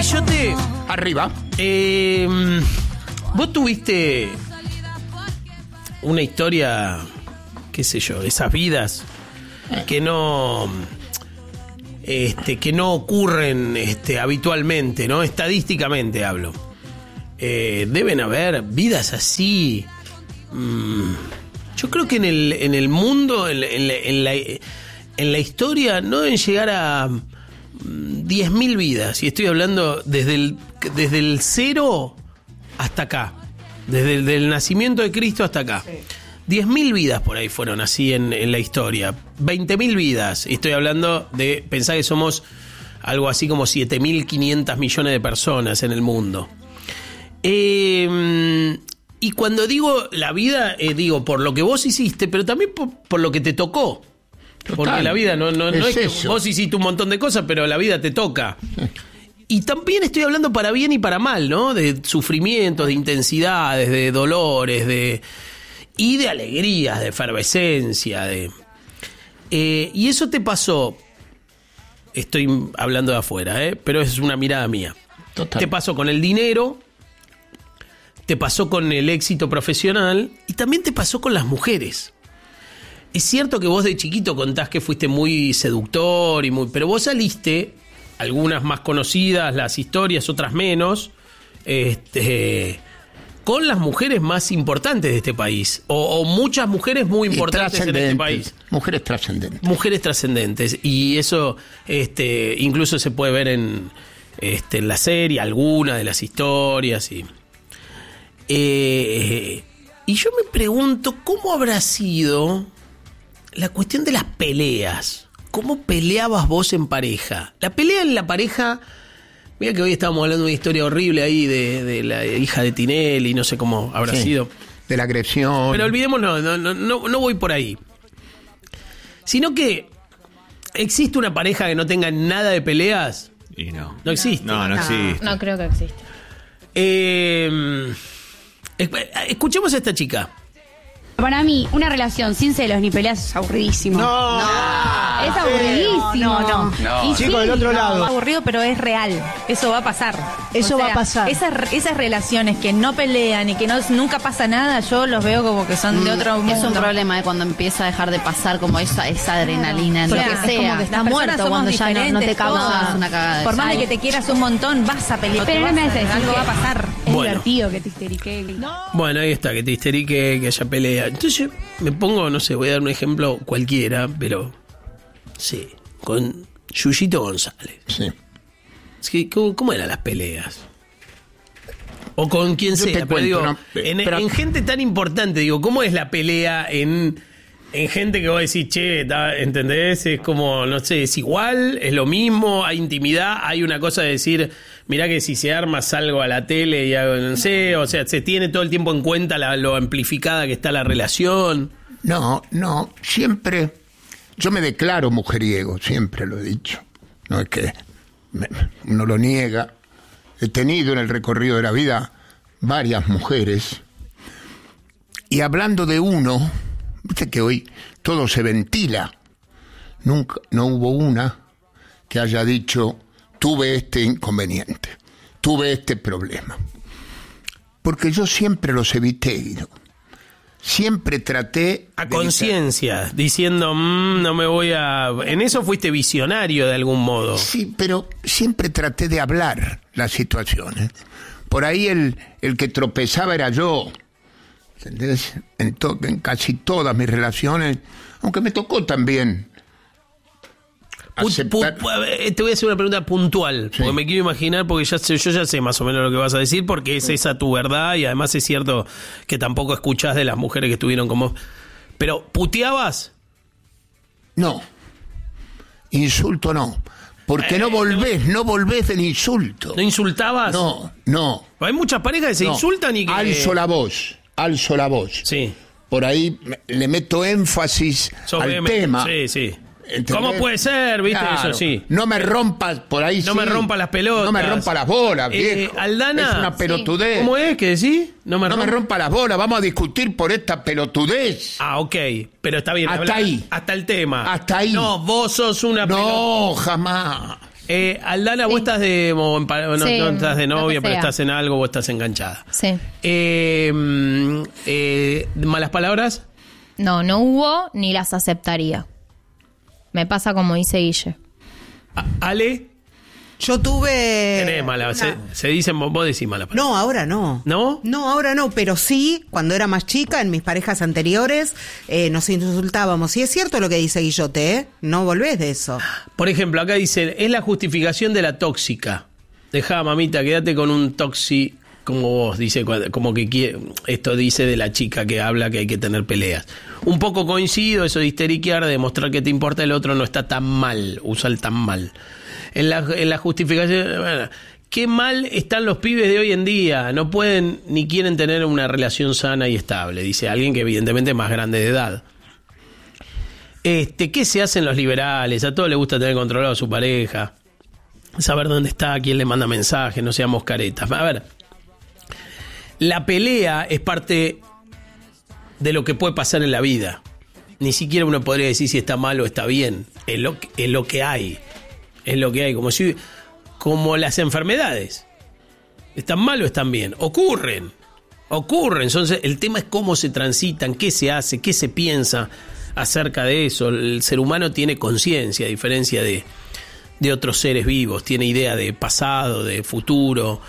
Guillote. Arriba. Vos tuviste una historia, qué sé yo, esas vidas que no ocurren habitualmente, ¿no? Estadísticamente hablo. Deben haber vidas así. Yo creo que en el mundo, en la historia, no deben llegar a 10.000 vidas. Y estoy hablando desde el cero hasta acá. Desde el nacimiento de Cristo hasta acá. Sí. 10.000 vidas por ahí fueron así en la historia. 20.000 vidas. Y estoy hablando de pensar que somos algo así como 7.500 millones de personas en el mundo. Y cuando digo la vida, digo por lo que vos hiciste, pero también por lo que te tocó. Total. Porque la vida no es que vos hiciste un montón de cosas, pero la vida te toca. Y también estoy hablando para bien y para mal, ¿no? De sufrimientos, de intensidades, de dolores, y de alegrías, de efervescencia, y eso te pasó. Estoy hablando de afuera, pero es una mirada mía. Total. Te pasó con el dinero, te pasó con el éxito profesional y también te pasó con las mujeres. Es cierto que vos de chiquito contás que fuiste muy seductor pero vos saliste, algunas más conocidas, las historias, otras menos, con las mujeres más importantes de este país, o muchas mujeres muy importantes en este país. Mujeres trascendentes. Mujeres trascendentes, y eso incluso se puede ver en la serie, alguna de las historias. Y yo me pregunto, ¿cómo habrá sido la cuestión de las peleas? ¿Cómo peleabas vos en pareja? La pelea en la pareja... Mira que hoy estábamos hablando de una historia horrible ahí de la hija de Tinelli, no sé cómo habrá sido. De la agresión. Pero olvidémonos, no voy por ahí. Sino que existe una pareja que no tenga nada de peleas. Y no. No existe. No existe. No creo que existe. Escuchemos a esta chica. Para mí, una relación sin celos ni peleas es aburridísimo. No. Es aburridísimo. No. Y Chico, del otro lado. Aburrido, pero es real. Eso va a pasar. Eso va a pasar. Esas relaciones que no pelean y que nunca pasa nada, yo los veo como que son de otro mundo. Es un problema cuando empieza a dejar de pasar como esa adrenalina en lo Claro, que es sea. como que Estás muerto cuando ya no te causa una cagada. Por más de que te quieras un montón, vas a pelear. Pero no me hace algo va a pasar. Es divertido que te histerique. Bueno, ahí está, que te histerique, que haya pelea. Entonces me pongo, no sé, voy a dar un ejemplo cualquiera, pero sí, con Yuyito González. Sí. Es que, ¿cómo eran las peleas? O con quien sea, pero digo, en gente tan importante, digo, ¿cómo es la pelea en gente que vos decís, che, ¿entendés? Es como, no sé, es igual, es lo mismo, hay intimidad, hay una cosa de decir, mirá que si se arma salgo a la tele y hago, no sé, o sea, se tiene todo el tiempo en cuenta lo amplificada que está la relación. No, siempre, yo me declaro mujeriego, siempre lo he dicho, no es que uno lo niega. He tenido en el recorrido de la vida varias mujeres, y hablando de uno, viste que hoy todo se ventila, no hubo una que haya dicho, tuve este inconveniente, tuve este problema, porque yo siempre los evité, Guido. Siempre traté a conciencia, diciendo, no me voy a... En eso fuiste visionario de algún modo. Sí, pero siempre traté de hablar las situaciones. Por ahí el que tropezaba era yo. ¿Entendés? En casi todas mis relaciones, aunque me tocó también aceptar. Te voy a hacer una pregunta puntual, porque me quiero imaginar, porque yo ya sé más o menos lo que vas a decir, porque es esa tu verdad, y además es cierto que tampoco escuchás de las mujeres que estuvieron como... Pero, ¿puteabas? No. Insulto no. Porque no volvés del insulto. ¿No insultabas? No. Hay muchas parejas que se insultan y que... Alzo la voz. Sí. Por ahí le meto énfasis al tema. Sí. ¿Entendés? ¿Cómo puede ser? ¿Viste? Claro. Eso sí. No me rompas por ahí. No me rompas las pelotas. No me rompas las bolas, viejo. Aldana. Es una pelotudez. ¿Cómo es que decís? No me rompa las bolas. Vamos a discutir por esta pelotudez. Ah, ok. Pero está bien. Hasta ahí. Hasta el tema. Hasta ahí. No, vos sos una No, jamás. Aldana, vos estás de... no estás de novia, pero estás en algo, vos estás enganchada. Sí. ¿Malas palabras? No hubo ni las aceptaría. Me pasa como dice Guille. ¿Ale? Yo tuve... Tenés mala, se dicen, vos decís mala palabra. No, ahora no. ¿No? No, ahora no, pero sí, cuando era más chica, en mis parejas anteriores, nos insultábamos. Y es cierto lo que dice Guillote, ¿eh? No volvés de eso. Por ejemplo, acá dice, es la justificación de la tóxica. Dejá, mamita, quédate con un toxi como vos, dice, como que esto dice de la chica que habla que hay que tener peleas. Un poco coincido, eso de histeriquear, de demostrar que te importa el otro no está tan mal, usa el tan mal. En la justificación, bueno, qué mal están los pibes de hoy en día, no pueden ni quieren tener una relación sana y estable, dice alguien que evidentemente es más grande de edad. ¿Qué se hacen los liberales? A todos les gusta tener controlado a su pareja, saber dónde está, quién le manda mensajes, no seamos caretas. A ver, la pelea es parte de lo que puede pasar en la vida. Ni siquiera uno podría decir si está mal o está bien, es lo que hay. Es lo que hay, como las enfermedades. ¿Están mal o están bien? Ocurren. Entonces, el tema es cómo se transitan, qué se hace, qué se piensa acerca de eso. El ser humano tiene conciencia, a diferencia de otros seres vivos. Tiene idea de pasado, de futuro.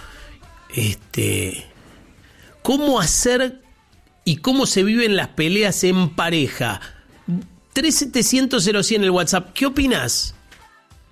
¿Cómo hacer y cómo se viven las peleas en pareja? 3700-0100 el WhatsApp. ¿Qué opinás?